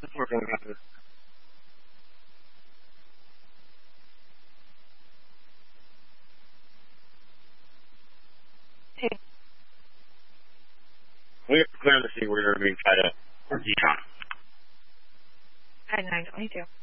That's what's going to happen. Hey. We have to clear the sea. We're going to try to. Or Decon. At 9:22.